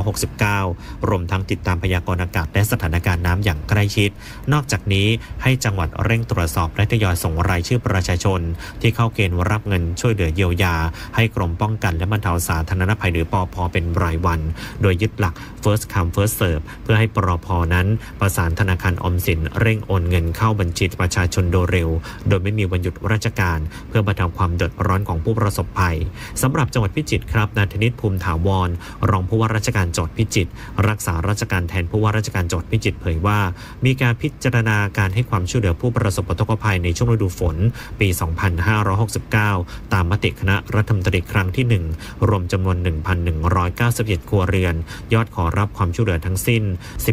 2569รวมทั้งติดตามพยากรณ์อากาศและสถานการณ์น้ำอย่างใกล้ชิดนอกจากนี้ให้จังหวัดเร่งตรวจสอบและทยอยส่งรายชื่อประชาชนที่เข้าเกณฑ์รับเงินช่วยเหลือเยียวยาให้กรมป้องกันและบรรเทาสาธารณภัยหรือปภ.เป็นรายวันโดยยึดหลัก first come first serve เพื่อให้ปภ.นั้นประสานธนาคารออมสินเร่งโอนเงินเข้าบัญชีประชาชนโดยเร็วโดยไม่มีวันหยุดราชการเพื่อบรรเทาความเดือดร้อนของผู้ประสบภัยสำหรับจังหวัดพิจิตรครับนายธนิตภูมิถาวรรองผู้ว่าราชการจังหวัดพิจิตรรักษาราชการแทนผู้ว่าราชการจังหวัดพิจิตรเผยว่ามีการพิจารณาการให้ความช่วยเหลือผู้ประสบอุทกภัยในช่วงฤดูฝนปี 2569 ตามมติคณะรัฐมนตรีครั้งที่ 1รวมจำนวน 1,191 ครัวเรือนยอดขอรับความช่วยเหลือทั้งสิ้น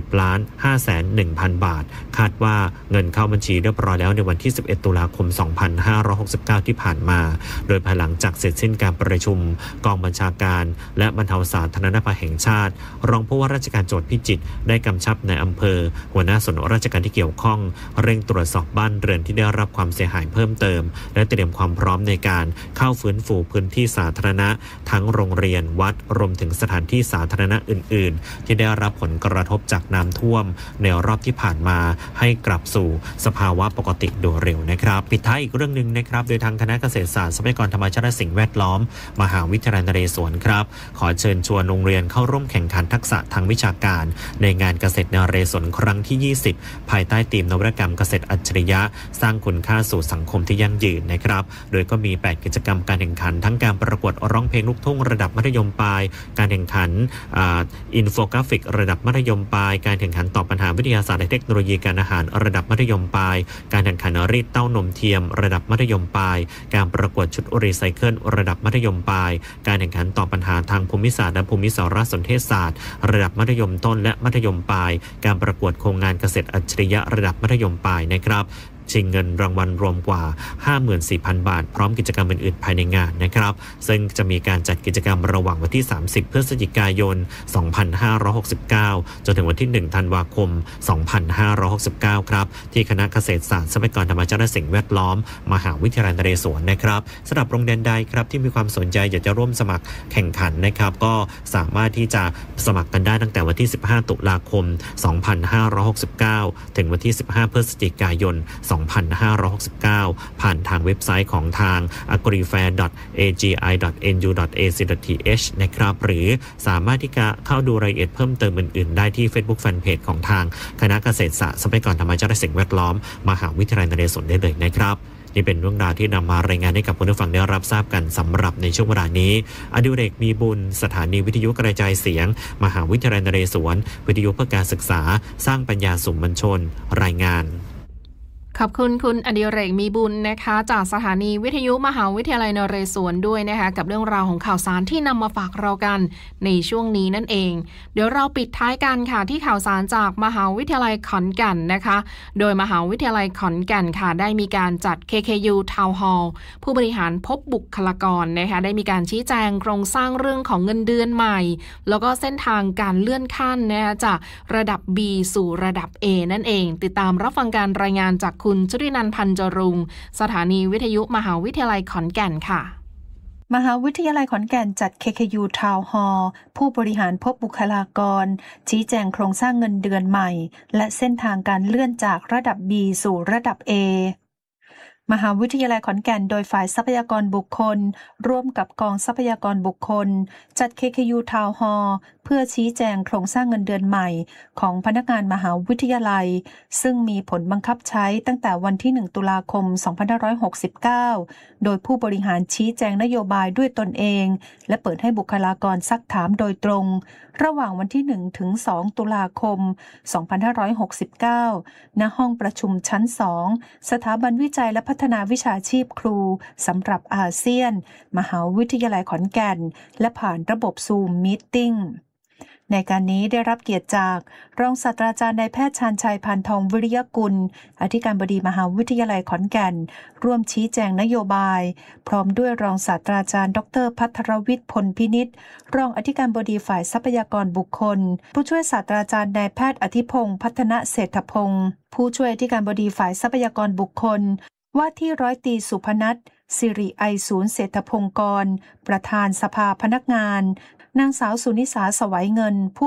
10,501,000 บาทคาดว่าเงินเข้าบัญชีเรียบร้อยแล้วในวันที่ 11 ตุลาคม 2569 ที่ผ่านมาโดยภายหลังจากเสร็จสิ้นการประชุมกองบัญชาการและบรรเทาสาธารณภัยแห่งชาติรองผู้ว่าราชการจังหวัดพิจิตรได้กำชับในอำเภอหัวหน้าส่วนราชการที่เกี่ยวข้องเร่งตรวจสอบบ้านเรือนที่ได้รับความเสียหายเพิ่มเติมและเตรียมความพร้อมในการเข้าฟื้นฟูพื้นที่สาธารณะทั้งโรงเรียนวัดรวมถึงสถานที่สาธารณะอื่นๆที่ได้รับผลกระทบจากน้ำท่วมในรอบที่ผ่านมาให้กลับสู่สภาวะปกติโดยเร็วนะครับปิดท้ายอีกเรื่องนึงนะครับโดยทางคณะเกษตรศาสตร์ทรัพยากรธรรมชาติและสิ่งแวดล้อมมหาวิทยาลัยนเรศวรครับขอเชิญชวนโรงเรียนเข้าร่วมแข่งขันทักษะทางวิชาการในงานเกษตรนเรศวรครั้งที่ 20ภายใต้ธีมนวัตกรรมเกษตรอัจฉริยะสร้างคุณค่าสู่สังคมที่ยั่งยืนนะครับโดยก็มี8กิจกรรมการแข่งขันทั้งการประกวดร้องเพลงลูกทุ่งระดับมัธยมปลายการแข่งขันอินโฟกราฟิกระดับมัธยมปลายการแข่งขันตอบปัญหาวิทยาศาสตร์และเทคโนโลยีการอาหารระดับมัธยมปลายการแข่งขันรีดเต้านมเทียมระดับมัธยมปลายการประกวดชุดรีไซเคิลระดับมัธยมปลายการแข่งขันตอบปัญหาทางภูมิศาสตร์และภูมิสารสนเทศศาสตร์ระดับมัธยมต้นและมัธยมปลายการประกวดโครงงานเกษตรอัจฉริยะระดับมัธยมปลายนะครับชิงเงินรางวัลรวมกว่า 54,000 บาทพร้อมกิจกรรมอื่นๆภายในงานนะครับซึ่งจะมีการจัดกิจกรรมระหว่างวันที่ 30 พฤศจิกายน 2569 จนถึงวันที่ 1 ธันวาคม 2569 ครับที่คณะเกษตรศาสตร์ทรัพยากรธรรมชาติและสิ่งแวดล้อมมหาวิทยาลัยนเรศวรนะครับสำหรับโรงเรียนใดครับที่มีความสนใจอยากจะร่วมสมัครแข่งขันนะครับก็สามารถที่จะสมัครกันได้ตั้งแต่วันที่ 15 ตุลาคม 2569 ถึงวันที่ 15 พฤศจิกายน 2569 ผ่านทางเว็บไซต์ของทาง agrifair.agi.nu.ac.th นะครับหรือสามารถที่จะเข้าดูรายละเอียดเพิ่มเติมอื่นๆได้ที่ Facebook Fanpage ของทางคณะเกษตรศาสตร์ทรัพยากรธรรมชาติและสิ่งแวดล้อมมหาวิทยาลัยนเรศวรได้เลยนะครับนี่เป็นเรื่องราวที่นำมารายงานให้กับคุณผู้ฟังได้รับทราบกันสำหรับในช่วงเวลานี้อดิเรกมีบุญสถานีวิทยุกระจายเสียงมหาวิทยาลัยนเรศวรวิทยุเพื่อการศึกษาสร้างปัญญาสู่มวลชนรายงานขอบคุณคุณอดิเรกมีบุญนะคะจากสถานีวิทยุมหาวิทยาลัยนเรศวรด้วยนะคะกับเรื่องราวของข่าวสารที่นำมาฝากเรากันในช่วงนี้นั่นเองเดี๋ยวเราปิดท้ายกันค่ะที่ข่าวสารจากมหาวิทยาลัยขอนแก่นนะคะโดยมหาวิทยาลัยขอนแก่นค่ะได้มีการจัด KKU Town Hall ผู้บริหารพบบุคลากรนะคะได้มีการชี้แจงโครงสร้างเรื่องของเงินเดือนใหม่แล้วก็เส้นทางการเลื่อนขั้นนะคะจากระดับ B สู่ระดับ A นั่นเองติดตามรับฟังการรายงานจากคุณจุรินันท์ พันจรุงสถานีวิทยุมหาวิทยาลัยขอนแก่นค่ะมหาวิทยาลัยขอนแก่นจัด KKU Town Hall ผู้บริหารพบบุคลากรชี้แจงโครงสร้างเงินเดือนใหม่และเส้นทางการเลื่อนจากระดับ B สู่ระดับ A มหาวิทยาลัยขอนแก่นโดยฝ่ายทรัพยากรบุคคลร่วมกับกองทรัพยากรบุคคลจัด KKU Town Hall เพื่อชี้แจงโครงสร้างเงินเดือนใหม่ของพนักงานมหาวิทยาลัยซึ่งมีผลบังคับใช้ตั้งแต่วันที่ 1 ตุลาคม 2569 โดยผู้บริหารชี้แจงนโยบายด้วยตนเองและเปิดให้บุคลากรซักถามโดยตรงระหว่างวันที่ 1 ถึง 2 ตุลาคม 2569 ณ ห้องประชุมชั้น 2 สถาบันวิจัยและพัฒนาวิชาชีพครูสำหรับอาเซียนมหาวิทยาลัยขอนแก่นและผ่านระบบ Zoom Meetingในการนี้ได้รับเกียรติจากรองศาสตราจารย์นายแพทย์ชาญชัย พานทองวิริยกุลอธิการบดีมหาวิทยาลัยขอนแก่นร่วมชี้แจงนโยบายพร้อมด้วยรองศาสตราจารย์ดร.ภัทรวิทย์ พลพินิจรองอธิการบดีฝ่ายทรัพยากรบุคคลผู้ช่วยศาสตราจารย์นายแพทย์อธิพงศ์พัฒนเศรษฐพงศ์ผู้ช่วยอธิการบดีฝ่ายทรัพยากรบุคคลว่าที่ร้อยตรีสุพนัสสิริไอศูนย์เศรษฐพงศ์กรประธานสภาพนักงานนางสาวสุนิสาสวัยเงิน